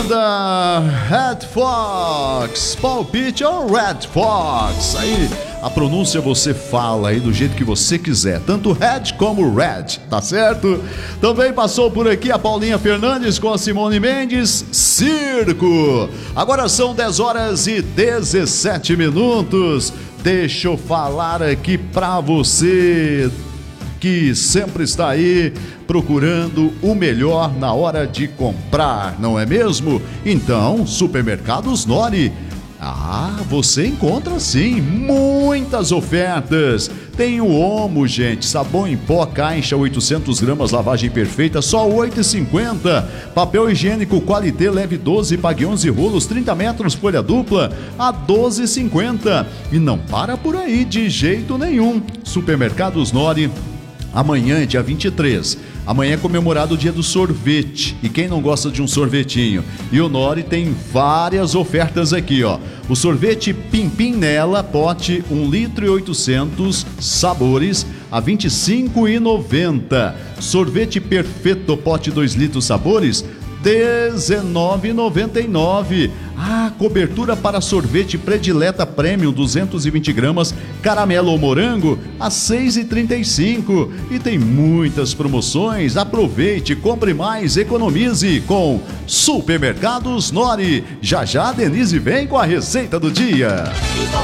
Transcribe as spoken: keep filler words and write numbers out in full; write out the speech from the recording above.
banda Red Fox, palpite ao Red Fox. Aí a pronúncia você fala aí do jeito que você quiser, tanto Red como Red, tá certo? Também passou por aqui a Paulinha Fernandes com a Simone Mendes, Circo. Agora são dez horas e dezessete minutos. Deixa eu falar aqui pra você que sempre está aí procurando o melhor na hora de comprar, não é mesmo? Então, Supermercados Nori. Ah, você encontra sim muitas ofertas. Tem o Omo, gente, sabão em pó, caixa, oitocentos gramas, lavagem perfeita, só oito reais e cinquenta centavos. Papel higiênico Qualité, leve doze, pague onze rolos, trinta metros, folha dupla, a doze reais e cinquenta centavos. E não para por aí de jeito nenhum. Supermercados Nori. Amanhã, dia vinte e três, amanhã é comemorado o dia do sorvete. E quem não gosta de um sorvetinho? E o Nori tem várias ofertas aqui, ó. O sorvete Pim Pim Nela, pote um litro e oitocentos, sabores, a vinte e cinco reais e noventa centavos. Sorvete Perfeito, pote dois litros, sabores, dezenove reais e noventa e nove centavos. Ah, cobertura para sorvete Predileta Premium, duzentos e vinte gramas, caramelo ou morango, a seis reais e trinta e cinco centavos. E tem muitas promoções. Aproveite, compre mais, economize com Supermercados Nori. Já já a Denise vem com a receita do dia.